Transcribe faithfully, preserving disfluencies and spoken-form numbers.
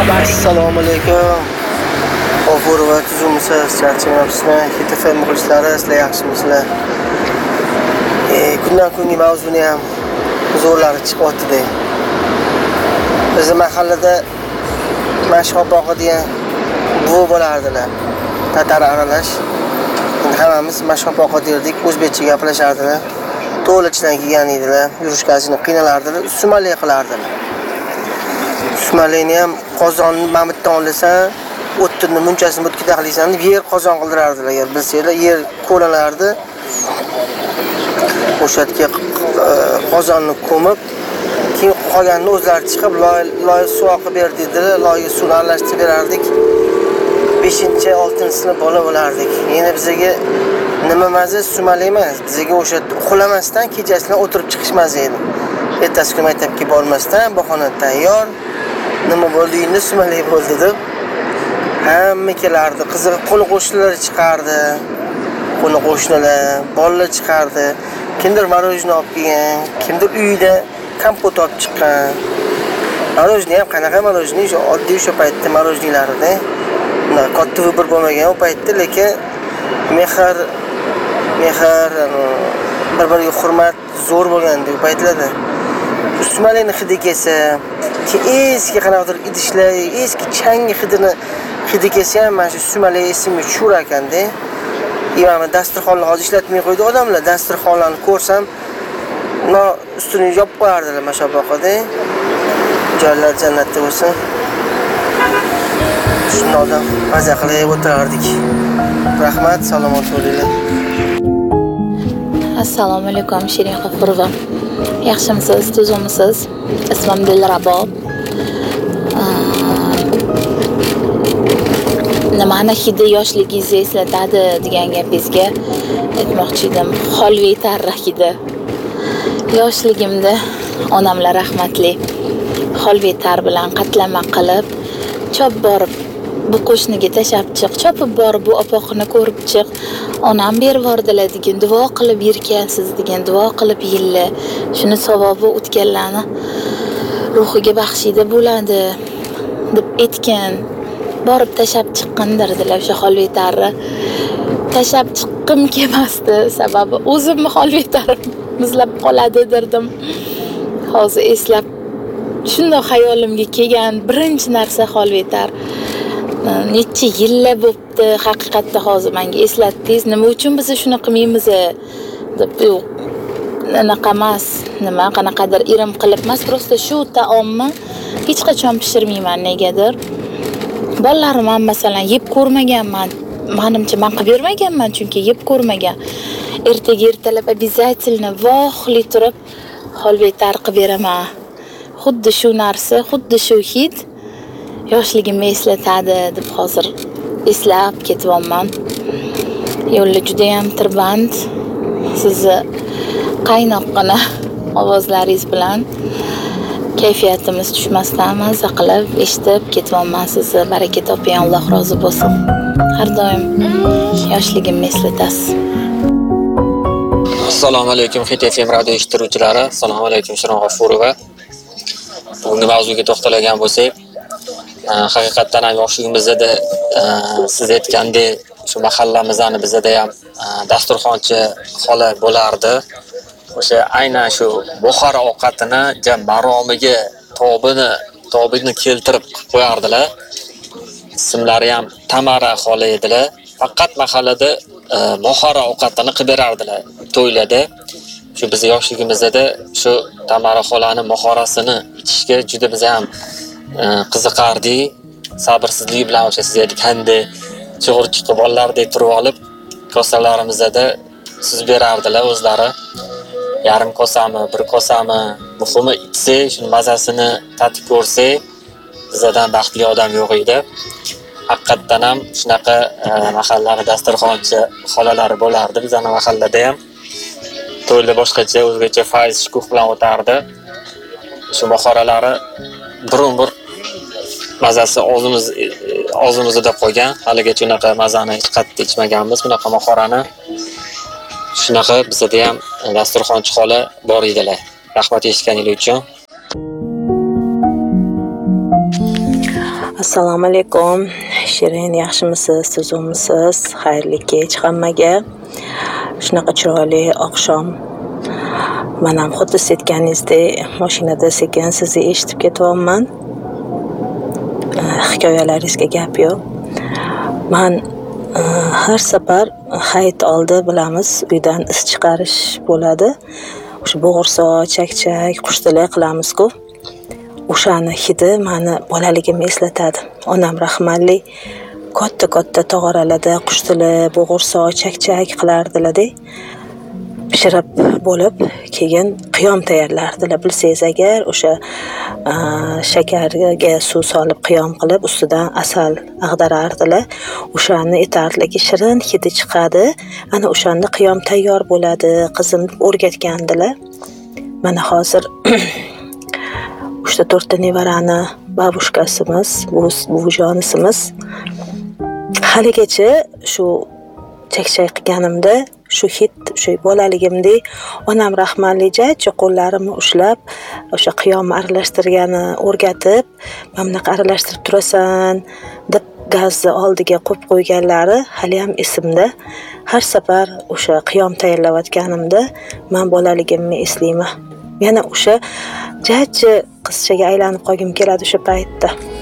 Assalomu alaykum. G'afur va tuzumsiz charchamayapsizmi? Hit F M muxlislari, sizlar yaxshimisizlar? E, kundan kunga mavzuni ham zo'rlari chiqyapti-da. Bizning mahallada Mashhoboqi degan buvi bo'lardilar. Tatar aralash. Endi hammamiz Mashhoboqi derdik, o'zbekcha gaplashardilar. To'lichidan kelgan edilar, yurishkasini qiynalardilar, sumalay qilardilar. Sumalayni ham qozonni mamitdan olasan, o'tni munchasini butga taqlaysan deb yer qozon qildirardilar. Agar bilsanglar, yer ko'lanardi. O'sha yerga qozonni ko'mib, keyin qolganini o'zlari chiqib, loy loy suv oqib ber dedilar, loyga suvni aralashtirib berardik. beshinchi oltinchi sinf bola bo'lardik. Endi bizga nima maza sumalay emas, bizga o'sha uxlamasdan kechasidan o'tirib chiqish maza edi. Ertasi kun maktabga bormasdan bahona tayyor. Nima bo'ldi endi sumalay bo'ldi deb hamma kelardi. Qizig'i qo'ni qo'shnilar chiqardi. Qo'ni qo'shnilar, bolalar chiqardi. Kimdir marojni olib kelgan, kimdir uyida kompot olib chiqqan. Marojni ham qanaqa marojni? O'sha oddiy o'sha paytda marojnilarida. Katta vibr bo'lmagan u paytda, lekin mehr mehr bir-biriga hurmat zo'r bo'lgandi u paytlarda. Sumalayni hidi kelsa, ki eski qanaqadir idishlar, eski changi hidini hidi kelsa ham mana shu sumalay esimga tushur ekanda. Imam dasturxonni hozir ishlatmay qo'ydi odamlar. Dasturxonlarni ko'rsam, no ustini yopib qo'yardilar Mashhoboqida. Joylar jannatda bo'lsin. Shundan maza qilib o'tirardik. Rahmat, salomat bo'linglar. Assalomu alaykum, Shirin G'afurova. Yaxshimisiz, tuzumsiz? Ismim Dilrabo. Nimani hidi yoshligingizni eslatadi degan gapingizga aytmoqchi edim. Holvay tarra hidi. Yoshligimda onamlar rahmatli holvay tar bilan qatlama qilib, chop borib bu qo'shniga tashab chiq, chopib borib bu opoqini ko'rib chiq. Onam berib bordilar degan, duo qilib yirkansiz degan, duo qilib yilla. Shuni savobi o'tganlarni ruhiga baxshida bo'ladi deb aytgan. Borib tashab chiqqandir dedilar o'sha holvay tarni. Tashab chiqqim kelmasdi, sababi o'zimni holvay tarim muzlab qoladi derdim. Hozir eslab shunday xayolimga kelgan birinchi narsa holvay tar. Necha yillar bo'pti, haqiqatda hozir menga eslatdingiz. Nima uchun biz shuni qilmaymiz deb, yo'q. Anaqa emas, nima qanaqadir irim qilib emas, prosta shu taomni hech qachon pishirmayman negadir. Bolalarim ham masalan yeb ko'rmaganman. Menimcha men qilib bermaganman, chunki yeb ko'rmagan. Ertaga ertalab обязательно vohli turib holvay tar qilib beraman. Xuddi shu narsa, xuddi shu hid yoshligimni eslatadi deb hozir eslab ketyapman. Yo'llar juda ham tirband. Sizni qaynoqqina ovozlaringiz bilan kayfiyatimiz tushmasdan maza qilib eshitib ketyapman sizni. Baraka toping, Alloh rozi bo'lsin. Har doim yoshligimni eslatasiz. Assalomu alaykum Hit F M radio eshituvchilari. Assalomu alaykum Shirin G'afurova. Bugungi mavzuga to'xtalgan bo'lsak, haqiqatdan ham yoshligimizda siz aytgandek shu mahallamizning bizda ham dasturxonchi xola bo'lardi. O'sha aynan shu buxora ovqatini jam maromiga tobini tobini keltirib qo'yardilar. Ismlari ham Tamara xola edilar. Faqat mahallada buxora ovqatini qilib berardilar to'ylarda. Shu biz yoshligimizda shu Tamara xolani buxorasini ichishga juda biz ham qiziqardik. Sabrsizlik bilan o'sha siz aytgandek chig'urchi bolalardek turib olib kosalarimizda siz berardilar o'zlari. Yarim kosami, bir kosami, muhimi ichsak, shuni mazasini tatib ko'rsak, bizdan baxtli odam yo'q edi. Haqiqatdan ham shunaqa mahallani dasturxonchi xolalari bo'lardi bizning mahallada ham. To'ylar boshqacha, o'zgacha fayz shukuh bilan o'tardi. Shu buxoralari biron-bir mazasi o'zimiz o'zimizda qolgan. Haligacha unaqa mazani hech qattiq ichmaganmiz. Bunaqa buxorani shunaqa bizda ham dasturxonchi xola bor edilar. Rahmat eshitganingiz uchun. Assalomu alaykum. Shirin, yaxshimisiz? Sizumisiz? Xayrli kech hammaga. Shunaqa chiroyli oqshom. Men ham xuddi siz aytganingizdek mashinada sekin sizni eshitib ketyapman. Hikoyalaringizga gap yo'q. Men har safar hayit oldi bilamiz, uydan is chiqarish bo'ladi. O'sha bo'g'irsoq, chakchak, qush-tili qilamiz-ku. O'shani hidi meni bolaligimni eslatadi. Onam rahmatli katta-katta tog'oralarda qush-tili, bo'g'irsoq, chakchak qilardilar-da. Pishirib bo'lib, keyin qiyom tayyorlardilar. Bilsangiz agar, o'sha shakarga suv solib qiyom qilib, ustidan asal ag'darardilar. O'shani aytardilarki, shirin hidi chiqadi. Ana o'shanda qiyom tayyor bo'ladi. Qizim o'rgatgandilar. Mana hozir uchta to'rtta nevarani babushkasimiz, buvijonisimiz. Haligacha shu chakchak qilganimda shu hid, shu bolaligimdek onam rahmatli jajji qo'llarimni ushlab, o'sha qiyomni aralashtirgani o'rgatib, "Men bunaqa aralashtirib turasan" deb gazni oldiga qo'yib qo'yganlari hali ham esimda. Har safar o'sha qiyom tayyorlayotganimda men bolaligimni eslayman. Yana o'sha jajji qizchaga aylanib qolgim keladi o'sha paytda.